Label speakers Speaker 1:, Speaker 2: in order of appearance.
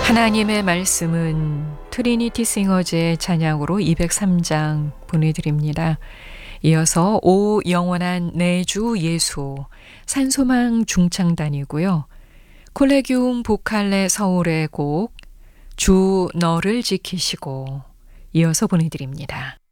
Speaker 1: 하나님의 말씀은 트리니티 싱어즈의 찬양으로 203장 보내드립니다. 이어서 오 영원한 내 주 예수 산소망 중창단이고요. 콜레기움 보칼레 서울의 곡 주 너를 지키시고 이어서 보내드립니다.